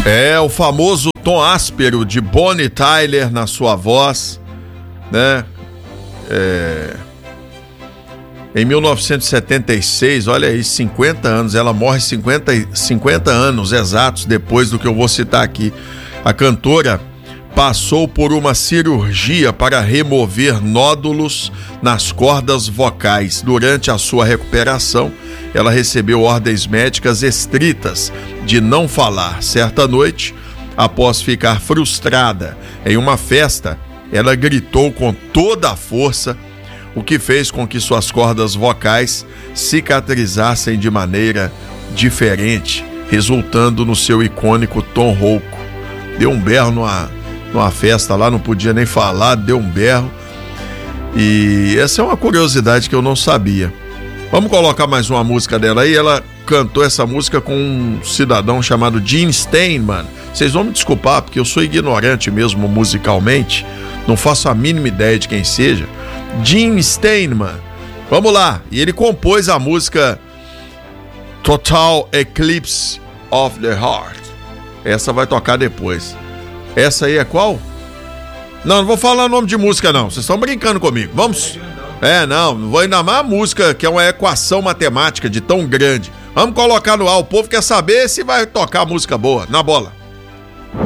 É o famoso tom áspero de Bonnie Tyler na sua voz, né? Em 1976, olha aí, 50 anos, ela morre 50 anos exatos depois do que eu vou citar aqui. A cantora passou por uma cirurgia para remover nódulos nas cordas vocais. Durante a sua recuperação, ela recebeu ordens médicas estritas de não falar. Certa noite, após ficar frustrada em uma festa, ela gritou com toda a força, o que fez com que suas cordas vocais cicatrizassem de maneira diferente, resultando no seu icônico tom rouco. Deu um berro numa festa lá, não podia nem falar, deu um berro. E essa é uma curiosidade que eu não sabia. Vamos colocar mais uma música dela aí. Ela cantou essa música com um cidadão chamado Gene Steinman. Vocês vão me desculpar, porque eu sou ignorante mesmo musicalmente, não faço a mínima ideia de quem seja. Gene Steinman, vamos lá. E ele compôs a música Total Eclipse of the Heart. Essa vai tocar depois. Essa aí é qual? Não vou falar nome de música não, vocês estão brincando comigo. Vamos? Não vou ainda mais a música, que é uma equação matemática de tão grande. Vamos colocar no ar, o povo quer saber se vai tocar música boa. Na bola.